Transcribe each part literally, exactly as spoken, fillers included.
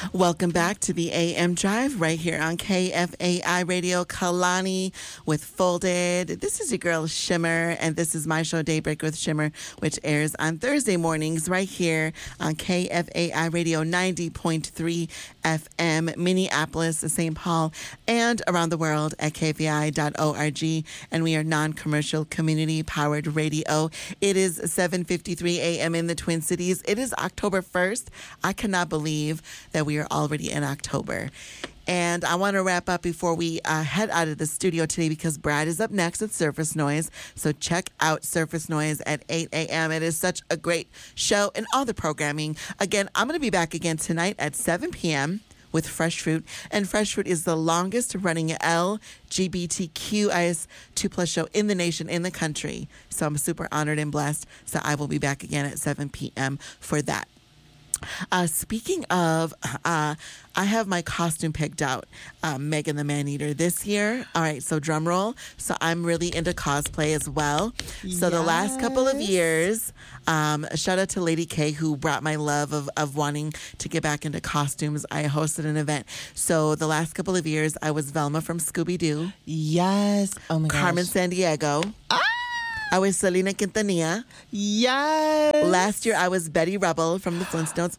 Welcome back to the A M Drive right here on K F A I Radio Kalani with Folded. This is your girl Shimmer, and this is my show Daybreak with Shimmer, which airs on Thursday mornings right here on K F A I Radio ninety point three F M, Minneapolis, Saint Paul, and around the world at K F A I dot org. And we are non-commercial community-powered radio. It is seven fifty-three a.m. in the Twin Cities. It is October first. I cannot believe that we are already in October. And I want to wrap up before we uh, head out of the studio today because Brad is up next with Surface Noise. So check out Surface Noise at eight a.m. It is such a great show and all the programming. Again, I'm going to be back again tonight at seven p.m. with Fresh Fruit. And Fresh Fruit is the longest running L G B T Q I S two plus show in the nation, in the country. So I'm super honored and blessed. So I will be back again at seven p.m. for that. Uh, speaking of, uh, I have my costume picked out, uh, Megan the Man-Eater this year. All right, so drum roll. So I'm really into cosplay as well. Yes. So the last couple of years, um, shout out to Lady K who brought my love of, of wanting to get back into costumes. I hosted an event. So the last couple of years, I was Velma from Scooby-Doo. Yes. Oh my gosh. Carmen Sandiego. Ah! I was Selena Quintanilla. Yes. Last year, I was Betty Rubble from the Flintstones.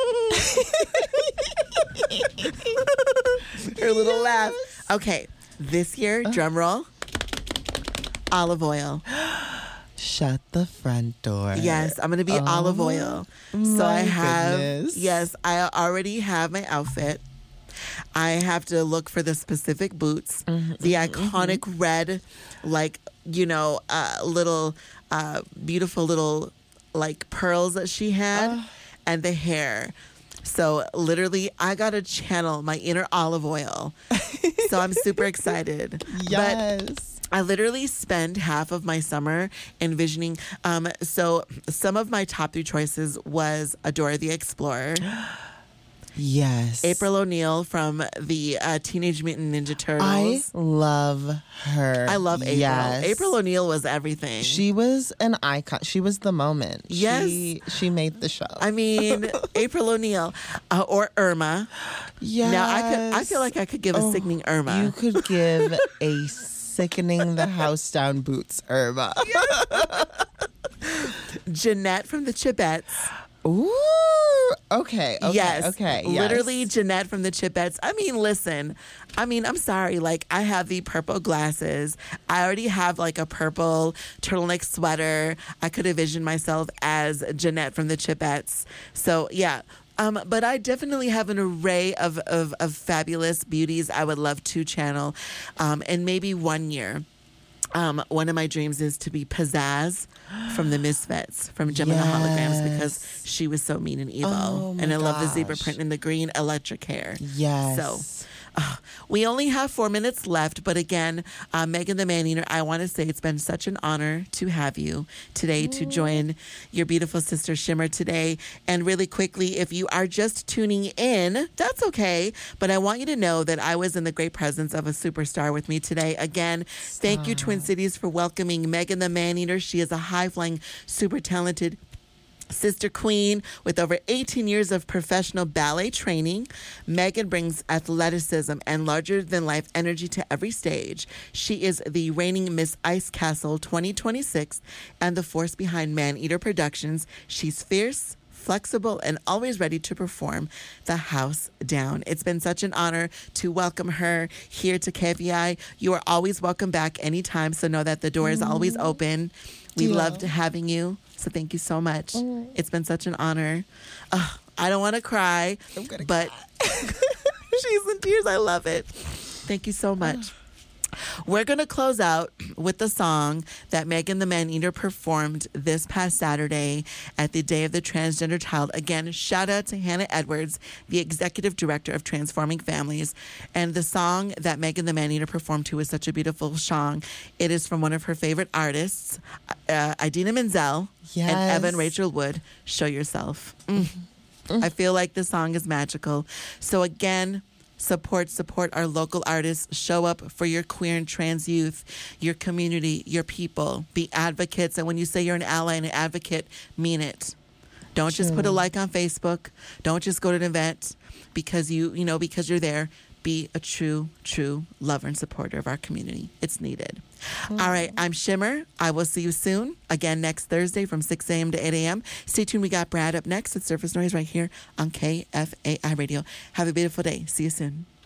Her little yes. laugh. Okay, this year, drum roll, olive oil. Shut the front door. Yes, I'm going to be oh, olive oil. So I have, goodness. yes, I already have my outfit. I have to look for the specific boots, mm-hmm, the iconic mm-hmm. red, like, you know, uh, little, uh, beautiful little, like, pearls that she had, uh. and the hair. So, literally, I got to channel my inner olive oil. So, I'm super excited. Yes. But I literally spend half of my summer envisioning. Um, so, some of my top three choices was Adora the Explorer. Yes. April O'Neil from the uh, Teenage Mutant Ninja Turtles. I love her. I love April. Yes. April O'Neil was everything. She was an icon. She was the moment. Yes. She, she made the show. I mean, April O'Neil uh, or Irma. Yes. Now, I could. I feel like I could give a oh, sickening Irma. You could give a sickening the house down boots Irma. Jeanette from the Chipettes. Ooh, okay, okay, yes, okay. Literally yes. Jeanette from the Chipettes. I mean, listen, I mean, I'm sorry. Like, I have the purple glasses. I already have, like, a purple turtleneck sweater. I could envision myself as Jeanette from the Chipettes. So, yeah. Um, but I definitely have an array of, of, of fabulous beauties I would love to channel. Um, and maybe one year. Um, one of my dreams is to be Pizzazz from the Misfits, from Gem and the Holograms, because she was so mean and evil. Oh, and I gosh. love the zebra print and the green electric hair. Yes. So uh, we only have four minutes left. But again, uh, Megan the Man-Eater, I want to say it's been such an honor to have you today, to join your beautiful sister Shimmer today. And really quickly, if you are just tuning in, that's okay. But I want you to know that I was in the great presence of a superstar with me today. Again, Stop. Thank you, Twin Cities, for welcoming Megan the Man-Eater. She is a high-flying, super talented sister queen with over eighteen years of professional ballet training. Megan brings athleticism and larger-than-life energy to every stage. She is the reigning Miss Ice Castle twenty twenty-six and the force behind Man-Eater Productions. She's fierce, flexible, and always ready to perform the house down. It's been such an honor to welcome her here to K F A I. You are always welcome back anytime, so know that the door is always open. We Yeah. loved having you, so thank you so much. Mm. It's been such an honor. Uh, I don't want to cry, but she's in tears. I love it. Thank you so much. We're going to close out with the song that Megan the Man-Eater performed this past Saturday at the Day of the Transgender Child. Again, shout out to Hannah Edwards, the executive director of Transforming Families. And the song that Megan the Man-Eater performed to is such a beautiful song. It is from one of her favorite artists, uh, Idina Menzel yes. and Evan Rachel Wood. Show Yourself. Mm. Mm. I feel like the song is magical. So again, Support, support our local artists. Show up for your queer and trans youth, your community, your people. Be advocates. And when you say you're an ally and an advocate, mean it. Don't just put a True. like on Facebook. Don't just go to an event because you, you know, because you're there. Be a true, true lover and supporter of our community. It's needed. All right. I'm Shimmer. I will see you soon. Again, next Thursday from six a.m. to eight a.m. Stay tuned. We got Brad up next at Surface Noise right here on K F A I Radio. Have a beautiful day. See you soon.